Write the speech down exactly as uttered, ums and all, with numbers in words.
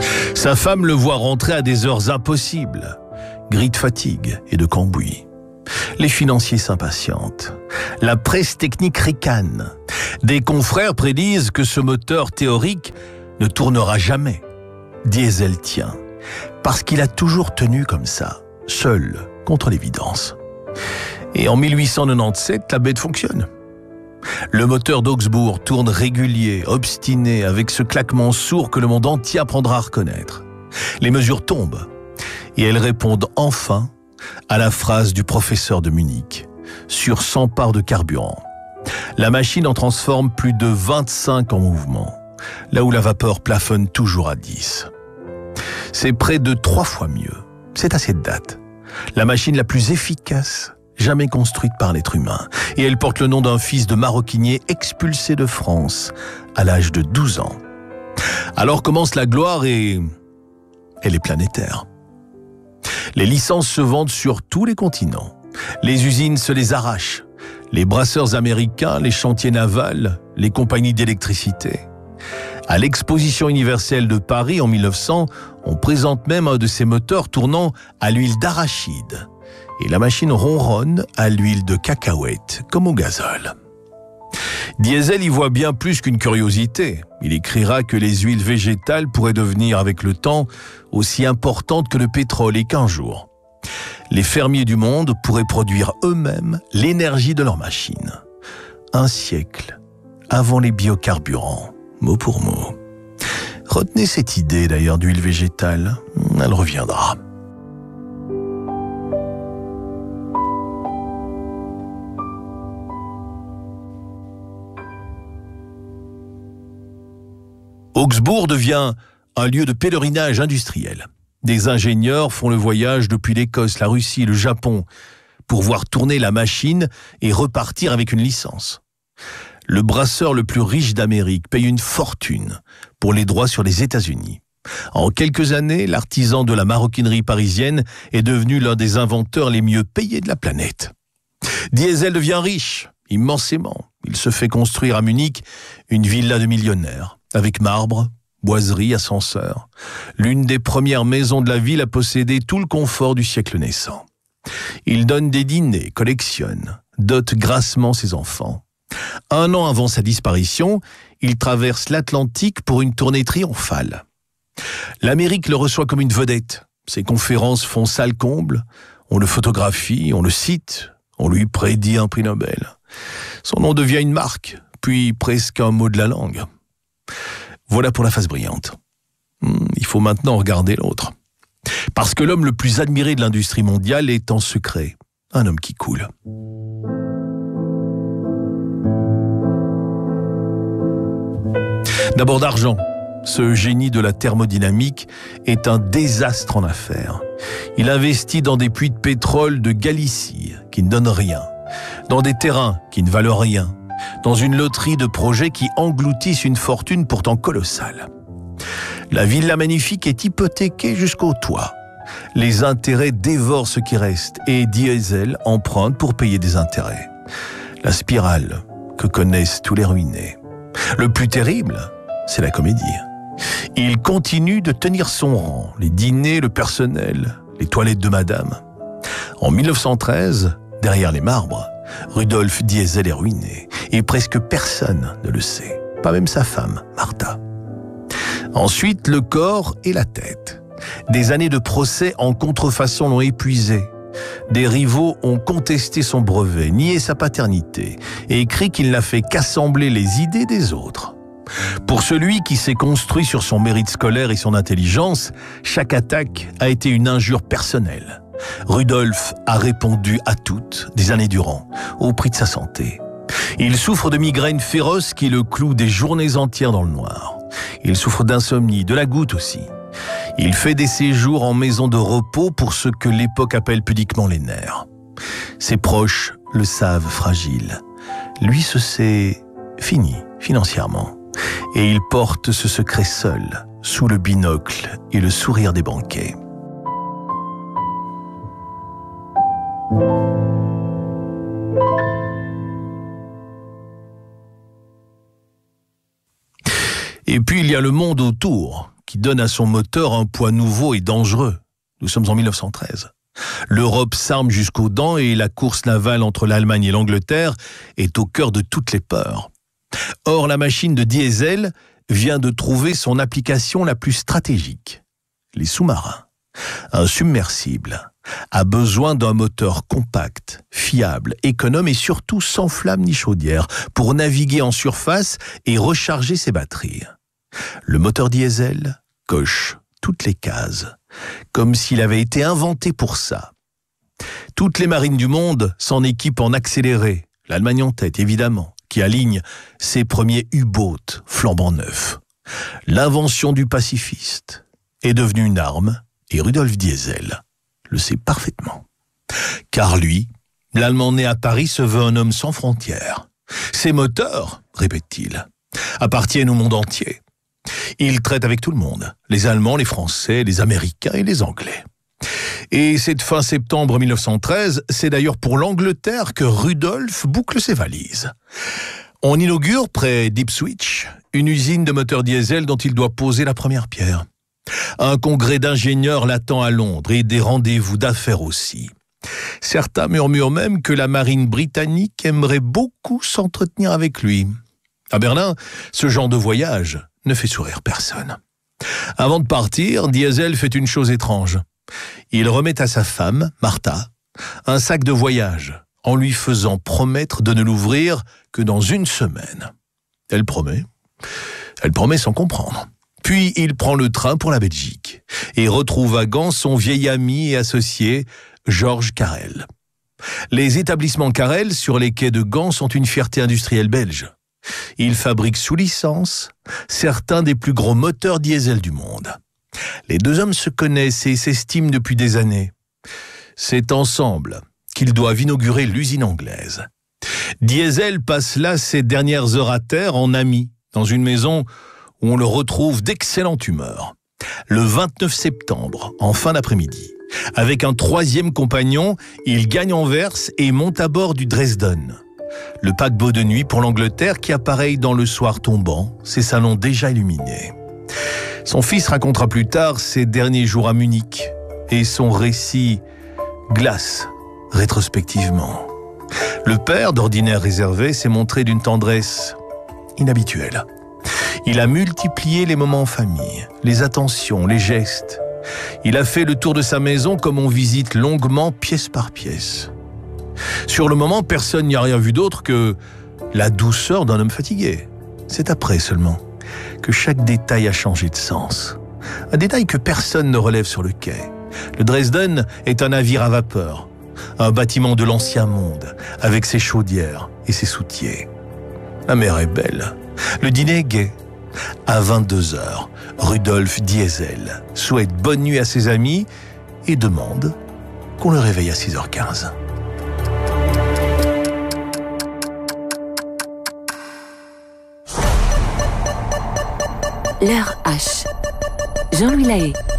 Sa femme le voit rentrer à des heures impossibles, gris de fatigue et de cambouis. Les financiers s'impatientent. La presse technique ricane. Des confrères prédisent que ce moteur théorique ne tournera jamais. Diesel tient, parce qu'il a toujours tenu comme ça, seul contre l'évidence. Et en mille huit cent quatre-vingt-dix-sept, la bête fonctionne. Le moteur d'Augsbourg tourne régulier, obstiné, avec ce claquement sourd que le monde entier apprendra à reconnaître. Les mesures tombent, et elles répondent enfin à la phrase du professeur de Munich. Sur cent parts de carburant, la machine en transforme plus de vingt-cinq en mouvement, là où la vapeur plafonne toujours à dix. C'est près de trois fois mieux. C'est à cette date la machine la plus efficace jamais construite par l'être humain. Et elle porte le nom d'un fils de maroquinier expulsé de France à l'âge de douze ans. Alors commence la gloire et elle est planétaire. Les licences se vendent sur tous les continents. Les usines se les arrachent. Les brasseurs américains, les chantiers navals, les compagnies d'électricité. À l'exposition universelle de Paris en mille neuf cents, on présente même un de ces moteurs tournant à l'huile d'arachide. Et la machine ronronne à l'huile de cacahuète, comme au gazole. Diesel y voit bien plus qu'une curiosité. Il écrira que les huiles végétales pourraient devenir, avec le temps, aussi importantes que le pétrole et qu'un jour, les fermiers du monde pourraient produire eux-mêmes l'énergie de leurs machines. Un siècle avant les biocarburants, mot pour mot. Retenez cette idée d'ailleurs d'huile végétale, elle reviendra. Augsbourg devient un lieu de pèlerinage industriel. Des ingénieurs font le voyage depuis l'Écosse, la Russie, le Japon, pour voir tourner la machine et repartir avec une licence. Le brasseur le plus riche d'Amérique paye une fortune pour les droits sur les États-Unis. En quelques années, l'artisan de la maroquinerie parisienne est devenu l'un des inventeurs les mieux payés de la planète. Diesel devient riche, immensément. Il se fait construire à Munich une villa de millionnaires, avec marbre, boiserie, ascenseur. L'une des premières maisons de la ville a possédé tout le confort du siècle naissant. Il donne des dîners, collectionne, dote grassement ses enfants. Un an avant sa disparition, il traverse l'Atlantique pour une tournée triomphale. L'Amérique le reçoit comme une vedette. Ses conférences font salle comble. On le photographie, on le cite, on lui prédit un prix Nobel. Son nom devient une marque, puis presque un mot de la langue. Voilà pour la face brillante. Il faut maintenant regarder l'autre. Parce que l'homme le plus admiré de l'industrie mondiale est en secret un homme qui coule. D'abord d'argent. Ce génie de la thermodynamique est un désastre en affaires. Il investit dans des puits de pétrole de Galicie qui ne donnent rien, dans des terrains qui ne valent rien, dans une loterie de projets qui engloutissent une fortune pourtant colossale. La villa magnifique est hypothéquée jusqu'au toit. Les intérêts dévorent ce qui reste et Diesel emprunte pour payer des intérêts. La spirale que connaissent tous les ruinés. Le plus terrible, c'est la comédie. Il continue de tenir son rang, les dîners, le personnel, les toilettes de madame. En mille neuf cent treize, derrière les marbres, Rudolf Diesel est ruiné et presque personne ne le sait, pas même sa femme, Martha. Ensuite, le corps et la tête. Des années de procès en contrefaçon l'ont épuisé. Des rivaux ont contesté son brevet, nié sa paternité et écrit qu'il n'a fait qu'assembler les idées des autres. Pour celui qui s'est construit sur son mérite scolaire et son intelligence, chaque attaque a été une injure personnelle. Rudolf a répondu à toutes, des années durant, au prix de sa santé. Il souffre de migraines féroces qui le clouent des journées entières dans le noir. Il souffre d'insomnie, de la goutte aussi. Il fait des séjours en maison de repos pour ce que l'époque appelle pudiquement les nerfs. Ses proches le savent fragile. Lui se sait fini financièrement. Et il porte ce secret seul, sous le binocle et le sourire des banquets. Et puis il y a le monde autour, qui donne à son moteur un poids nouveau et dangereux. Nous sommes en mille neuf cent treize. L'Europe s'arme jusqu'aux dents et la course navale entre l'Allemagne et l'Angleterre est au cœur de toutes les peurs. Or, la machine de diesel vient de trouver son application la plus stratégique. Les sous-marins. Un submersible a besoin d'un moteur compact, fiable, économe et surtout sans flamme ni chaudière pour naviguer en surface et recharger ses batteries. Le moteur diesel coche toutes les cases, comme s'il avait été inventé pour ça. Toutes les marines du monde s'en équipent en accéléré, l'Allemagne en tête évidemment, qui aligne ses premiers U-boats flambant neufs. L'invention du pacifiste est devenue une arme et Rudolf Diesel le sait parfaitement. Car lui, l'Allemand né à Paris se veut un homme sans frontières. Ses moteurs, répète-t-il, appartiennent au monde entier. Il traite avec tout le monde, les Allemands, les Français, les Américains et les Anglais. Et cette fin septembre mille neuf cent treize, c'est d'ailleurs pour l'Angleterre que Rudolf boucle ses valises. On inaugure près d'Ipswich une usine de moteurs diesel dont il doit poser la première pierre. Un congrès d'ingénieurs l'attend à Londres et des rendez-vous d'affaires aussi. Certains murmurent même que la marine britannique aimerait beaucoup s'entretenir avec lui. À Berlin, ce genre de voyage ne fait sourire personne. Avant de partir, Diesel fait une chose étrange. Il remet à sa femme, Martha, un sac de voyage en lui faisant promettre de ne l'ouvrir que dans une semaine. Elle promet. Elle promet sans comprendre. Puis il prend le train pour la Belgique et retrouve à Gand son vieil ami et associé, Georges Carrel. Les établissements Carrel sur les quais de Gand sont une fierté industrielle belge. Ils fabriquent sous licence certains des plus gros moteurs diesel du monde. Les deux hommes se connaissent et s'estiment depuis des années. C'est ensemble qu'ils doivent inaugurer l'usine anglaise. Diesel passe là ses dernières heures à terre en ami, dans une maison où on le retrouve d'excellente humeur. Le vingt-neuf septembre, en fin d'après-midi, avec un troisième compagnon, il gagne Anvers et monte à bord du Dresden. Le paquebot de nuit pour l'Angleterre qui appareille dans le soir tombant, ses salons déjà illuminés. Son fils racontera plus tard ses derniers jours à Munich et son récit glace rétrospectivement. Le père, d'ordinaire réservé, s'est montré d'une tendresse inhabituelle. Il a multiplié les moments en famille, les attentions, les gestes. Il a fait le tour de sa maison comme on visite longuement pièce par pièce. Sur le moment, personne n'y a rien vu d'autre que la douceur d'un homme fatigué. C'est après seulement que chaque détail a changé de sens. Un détail que personne ne relève sur le quai. Le Dresden est un navire à vapeur, un bâtiment de l'ancien monde, avec ses chaudières et ses soutiers. La mer est belle, le dîner est gai. À vingt-deux heures, Rudolf Diesel souhaite bonne nuit à ses amis et demande qu'on le réveille à six heures quinze. L'heure H. Jean-Louis Lahaye.